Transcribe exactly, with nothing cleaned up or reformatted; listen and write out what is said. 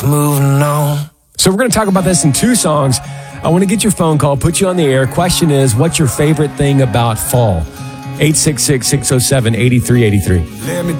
moving on. So we're going to talk about this in two songs. I want to get your phone call, put you on the air. Question is, what's your favorite thing about fall? eight six six, six oh seven, eight three eight three. Let me